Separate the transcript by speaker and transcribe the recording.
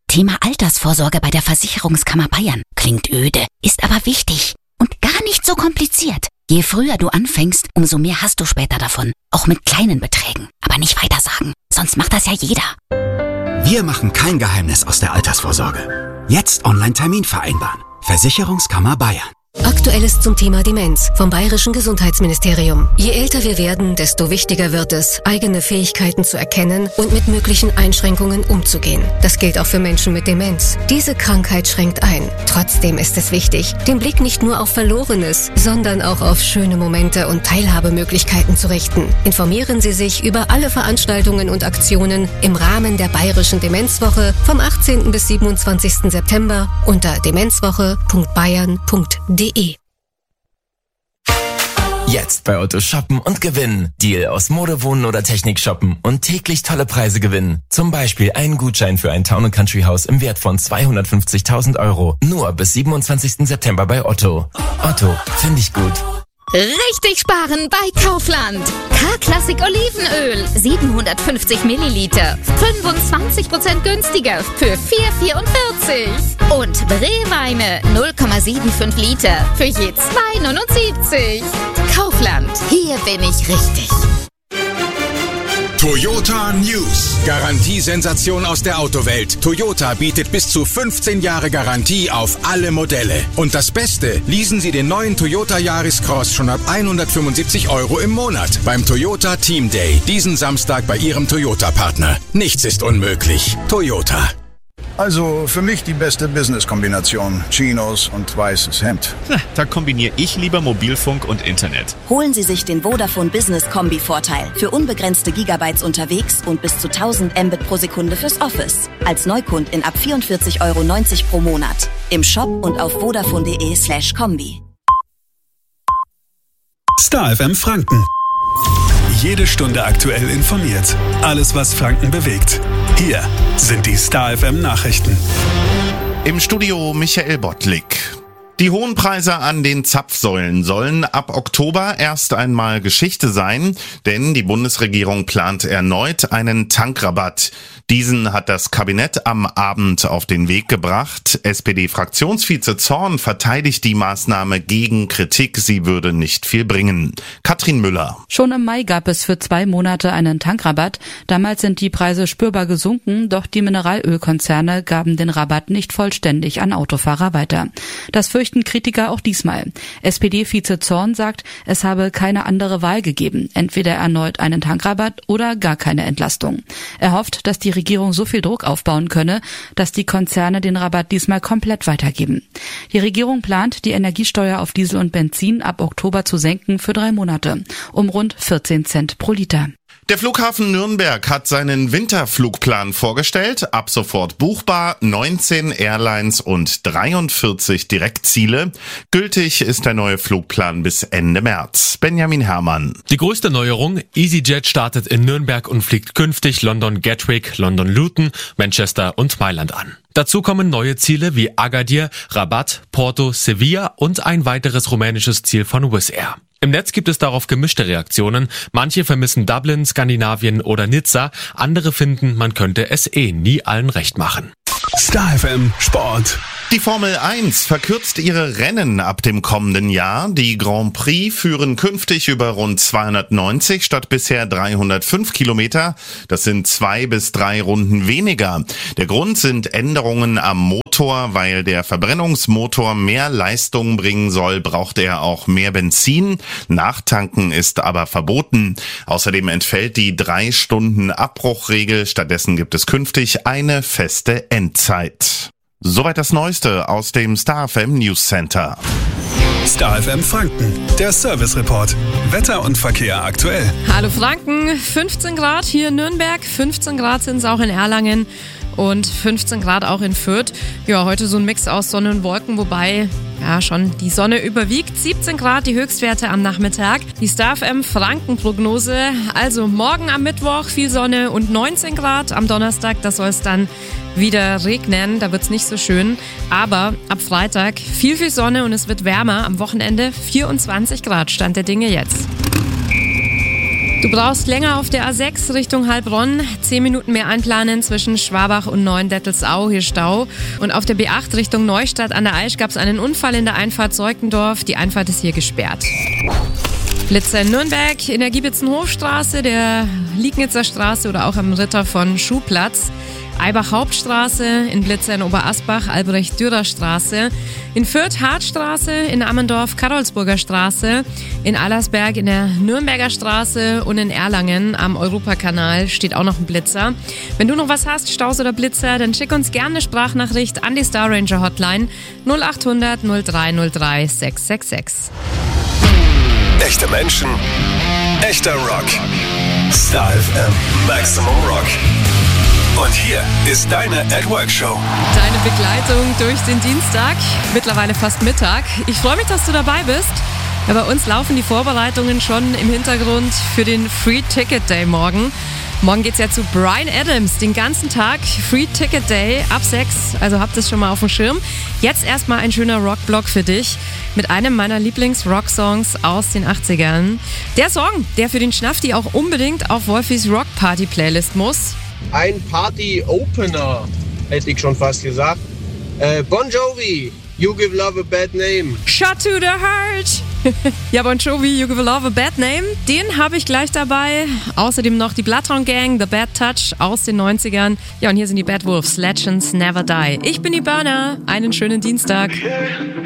Speaker 1: Thema Altersvorsorge bei der Versicherungskammer Bayern. Klingt öde, ist aber wichtig und gar nicht so kompliziert. Je früher du anfängst, umso mehr hast du später davon. Auch mit kleinen Beträgen. Aber nicht weitersagen, sonst macht das ja jeder.
Speaker 2: Wir machen kein Geheimnis aus der Altersvorsorge. Jetzt Online-Termin vereinbaren. Versicherungskammer Bayern.
Speaker 3: Aktuelles zum Thema Demenz vom Bayerischen Gesundheitsministerium. Je älter wir werden, desto wichtiger wird es, eigene Fähigkeiten zu erkennen und mit möglichen Einschränkungen umzugehen. Das gilt auch für Menschen mit Demenz. Diese Krankheit schränkt ein. Trotzdem ist es wichtig, den Blick nicht nur auf Verlorenes, sondern auch auf schöne Momente und Teilhabemöglichkeiten zu richten. Informieren Sie sich über alle Veranstaltungen und Aktionen im Rahmen der Bayerischen Demenzwoche vom 18. bis 27. September unter demenzwoche.bayern.de.
Speaker 4: Jetzt bei Otto shoppen und gewinnen. Deal aus Mode, Wohnen oder Technik shoppen und täglich tolle Preise gewinnen. Zum Beispiel einen Gutschein für ein Town & Country Haus im Wert von 250.000 €. Nur bis 27. September bei Otto. Otto, finde ich gut.
Speaker 5: Richtig sparen bei Kaufland. K-Klassik Olivenöl, 750 Milliliter, 25% günstiger für 4,44. Und Brewweine, 0,75 Liter für je 2,79. Kaufland, hier bin ich richtig.
Speaker 6: Toyota News. Garantiesensation aus der Autowelt. Toyota bietet bis zu 15 Jahre Garantie auf alle Modelle. Und das Beste, leasen Sie den neuen Toyota Yaris Cross schon ab 175 € im Monat beim Toyota Team Day. Diesen Samstag bei Ihrem Toyota-Partner. Nichts ist unmöglich. Toyota.
Speaker 7: Also für mich die beste Business-Kombination. Chinos und weißes Hemd.
Speaker 8: Da kombiniere ich lieber Mobilfunk und Internet.
Speaker 9: Holen Sie sich den Vodafone Business Kombi-Vorteil. Für unbegrenzte Gigabytes unterwegs und bis zu 1000 Mbit pro Sekunde fürs Office. Als Neukundin ab 44,90 € pro Monat. Im Shop und auf vodafone.de/kombi.
Speaker 10: Star FM Franken. Jede Stunde aktuell informiert. Alles, was Franken bewegt. Hier sind die Star FM Nachrichten.
Speaker 11: Im Studio Michael Bottlik. Die hohen Preise an den Zapfsäulen sollen ab Oktober erst einmal Geschichte sein, denn die Bundesregierung plant erneut einen Tankrabatt. Diesen hat das Kabinett am Abend auf den Weg gebracht. SPD-Fraktionsvize Zorn verteidigt die Maßnahme gegen Kritik, sie würde nicht viel bringen. Katrin Müller.
Speaker 12: Schon im Mai gab es für 2 Monate einen Tankrabatt. Damals sind die Preise spürbar gesunken, doch die Mineralölkonzerne gaben den Rabatt nicht vollständig an Autofahrer weiter. Das fürchten Kritiker auch diesmal. SPD-Vize Zorn sagt, es habe keine andere Wahl gegeben, entweder erneut einen Tankrabatt oder gar keine Entlastung. Er hofft, dass die Regierung so viel Druck aufbauen könne, dass die Konzerne den Rabatt diesmal komplett weitergeben. Die Regierung plant, die Energiesteuer auf Diesel und Benzin ab Oktober zu senken für 3 Monate, um rund 14 Cent pro Liter.
Speaker 11: Der Flughafen Nürnberg hat seinen Winterflugplan vorgestellt. Ab sofort buchbar, 19 Airlines und 43 Direktziele. Gültig ist der neue Flugplan bis Ende März. Benjamin Herrmann.
Speaker 13: Die größte Neuerung, EasyJet startet in Nürnberg und fliegt künftig London Gatwick, London Luton, Manchester und Mailand an. Dazu kommen neue Ziele wie Agadir, Rabat, Porto, Sevilla und ein weiteres rumänisches Ziel von Wizz Air. Im Netz gibt es darauf gemischte Reaktionen. Manche vermissen Dublin, Skandinavien oder Nizza. Andere finden, man könnte es nie allen recht machen.
Speaker 10: Star FM Sport.
Speaker 11: Die Formel 1 verkürzt ihre Rennen ab dem kommenden Jahr. Die Grand Prix führen künftig über rund 290 statt bisher 305 Kilometer. Das sind 2 bis 3 Runden weniger. Der Grund sind Änderungen am Motor. Weil der Verbrennungsmotor mehr Leistung bringen soll, braucht er auch mehr Benzin. Nachtanken ist aber verboten. Außerdem entfällt die 3 Stunden Abbruchregel. Stattdessen gibt es künftig eine feste Endzeit. Soweit das Neueste aus dem Star FM News Center.
Speaker 10: Star FM Franken, der Service Report. Wetter und Verkehr aktuell.
Speaker 14: Hallo Franken, 15 Grad hier in Nürnberg, 15 Grad sind es auch in Erlangen und 15 Grad auch in Fürth. Ja, heute so ein Mix aus Sonne und Wolken, wobei ja schon die Sonne überwiegt. 17 Grad die Höchstwerte am Nachmittag. Die Star FM Franken-Prognose. Also morgen am Mittwoch viel Sonne und 19 Grad. Am Donnerstag, da soll es dann wieder regnen. Da wird es nicht so schön. Aber ab Freitag viel Sonne und es wird wärmer. Am Wochenende 24 Grad. Stand der Dinge jetzt. Du brauchst länger auf der A6 Richtung Heilbronn. 10 Minuten mehr einplanen zwischen Schwabach und Neuendettelsau, hier Stau. Und auf der B8 Richtung Neustadt an der Aisch gab es einen Unfall in der Einfahrt Zeuggendorf. Die Einfahrt ist hier gesperrt. Blitzer in Nürnberg, in der Giebitzenhofstraße, der Liegnitzer Straße oder auch am Ritter von Schuhplatz. Eibach Hauptstraße, in Blitzer in Oberasbach, Albrecht-Dürer-Straße, in Fürth Hartstraße, in Ammendorf Karolsburger Straße, in Allersberg in der Nürnberger Straße und in Erlangen am Europakanal steht auch noch ein Blitzer. Wenn du noch was hast, Staus oder Blitzer, dann schick uns gerne eine Sprachnachricht an die Star Ranger Hotline 0800 0303 666.
Speaker 15: Echte Menschen, echter Rock. Star FM Maximum Rock. Und hier ist deine @Work-Show.
Speaker 14: Deine Begleitung durch den Dienstag, mittlerweile fast Mittag. Ich freue mich, dass du dabei bist. Ja, bei uns laufen die Vorbereitungen schon im Hintergrund für den Free Ticket Day morgen. Morgen geht's ja zu Bryan Adams, den ganzen Tag. Free Ticket Day ab 6, also habt es schon mal auf dem Schirm. Jetzt erstmal ein schöner Rockblock für dich mit einem meiner Lieblings-Rock-Songs aus den 80ern. Der Song, der für den Schnafti auch unbedingt auf Wolfis Rock Party Playlist muss.
Speaker 16: Ein Party-Opener, hätte ich schon fast gesagt. Bon Jovi, You Give Love a Bad Name.
Speaker 14: Shot to the Heart. Ja, Bon Jovi, You Give Love a Bad Name, den habe ich gleich dabei. Außerdem noch die Bloodhound Gang, The Bad Touch aus den 90ern. Ja, und hier sind die Bad Wolves, Legends Never Die. Ich bin die Burner, einen schönen Dienstag.